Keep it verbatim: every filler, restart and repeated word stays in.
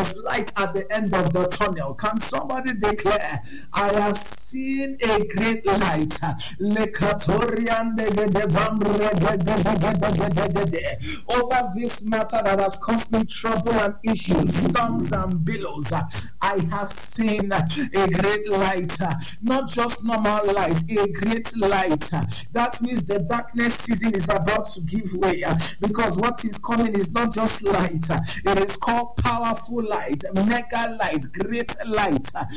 there's light at the end of the tunnel. Can somebody declare, I have seen a great light? Over this matter that has caused me trouble and issues, storms and billows, I have seen a great light. Not just normal light, a great light. That means the darkness season is about to give way, because what is coming is not just light, it is called powerful light, mega light, great light.